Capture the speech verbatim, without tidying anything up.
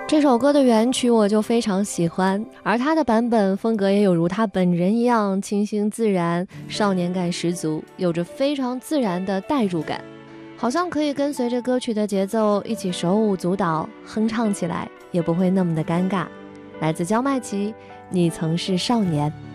这首歌的原曲我就非常喜欢，而他的版本风格也有如他本人一样清新自然，少年感十足，有着非常自然的代入感，好像可以跟随着歌曲的节奏一起手舞足蹈，哼唱起来也不会那么的尴尬。来自焦麦琪，你曾是少年。